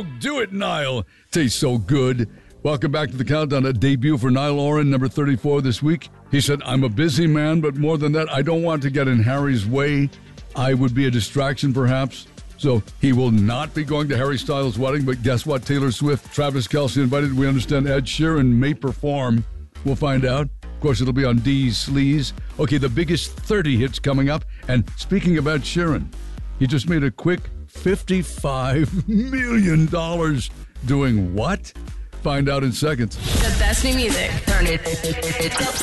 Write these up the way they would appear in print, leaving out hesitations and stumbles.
go. Do it, Niall. Tastes so good. Welcome back to the countdown. A debut for Niall Oren, number 34 this week. He said, I'm a busy man, but more than that, I don't want to get in Harry's way. I would be a distraction, perhaps. So he will not be going to Harry Styles' wedding, but guess what? Taylor Swift, Travis Kelce invited. We understand Ed Sheeran may perform. We'll find out. Of course, it'll be on D's Sleaze. Okay, the biggest 30 hits coming up. And speaking of Ed Sheeran, he just made a quick $55 million doing what? Find out in seconds. The best new music. Turn it up.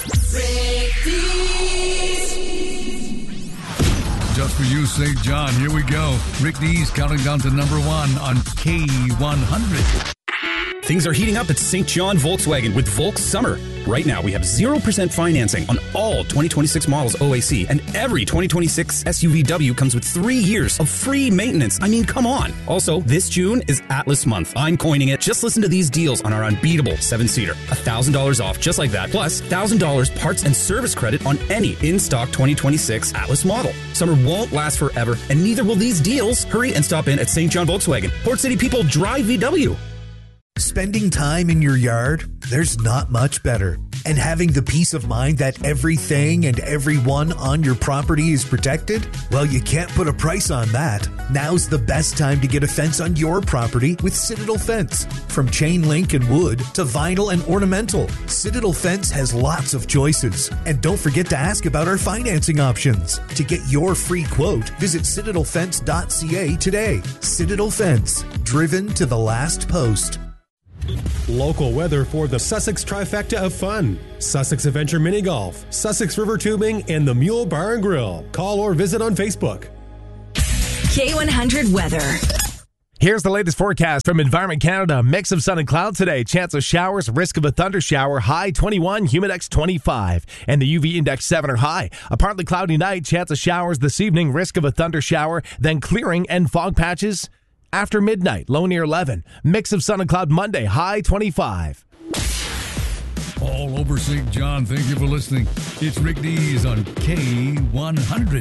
Just for you, St. John. Here we go. Rick Dees counting down to number 1 on K100. Things are heating up at St. John Volkswagen with Volks Summer. Right now, we have 0% financing on all 2026 models OAC, and every 2026 SUVW comes with 3 years of free maintenance. I mean, come on. Also, this June is Atlas Month. I'm coining it. Just listen to these deals on our unbeatable 7-seater. $1,000 off just like that, plus $1,000 parts and service credit on any in-stock 2026 Atlas model. Summer won't last forever, and neither will these deals. Hurry and stop in at St. John Volkswagen. Port City people drive VW. Spending time in your yard, there's not much better. And having the peace of mind that everything and everyone on your property is protected? Well, you can't put a price on that. Now's the best time to get a fence on your property with Citadel Fence. From chain link and wood to vinyl and ornamental, Citadel Fence has lots of choices. And don't forget to ask about our financing options. To get your free quote, visit citadelfence.ca today. Citadel Fence, driven to the last post. Local weather for the Sussex trifecta of fun. Sussex Adventure Mini Golf, Sussex River Tubing, and the Mule Bar and Grill. Call or visit on Facebook. K100 weather. Here's the latest forecast from Environment Canada. Mix of sun and clouds today. Chance of showers, risk of a thunder shower. High 21, humidex 25. And the UV index 7 or high. A partly cloudy night. Chance of showers this evening. Risk of a thunder shower. Then clearing and fog patches after midnight. Low near 11. Mix of sun and cloud Monday. High 25. All over St. John, thank you for listening. It's Rick Dees on K100.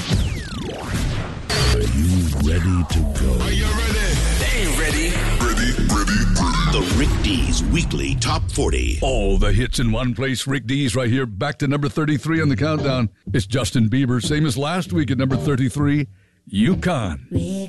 Are you ready to go? Are you ready? They ain't ready. Ready. The Rick Dees Weekly Top 40. All the hits in one place. Rick Dees right here. Back to number 33 on the countdown. It's Justin Bieber. Same as last week at number 33. Yukon.